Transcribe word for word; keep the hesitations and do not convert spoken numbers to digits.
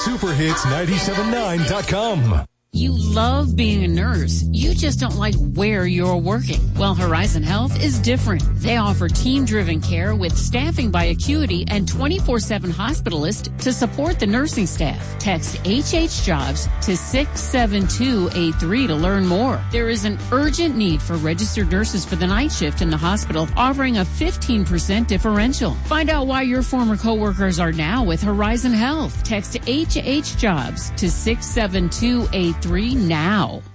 super hits nine seven nine dot com. You love being a nurse. You just don't like where you're working. Well, Horizon Health is different. They offer team-driven care with staffing by acuity and twenty-four seven hospitalist to support the nursing staff. Text H H Jobs to six seven two eight three to learn more. There is an urgent need for registered nurses for the night shift in the hospital, offering a fifteen percent differential. Find out why your former coworkers are now with Horizon Health. Text H H Jobs to six seven two eight three now.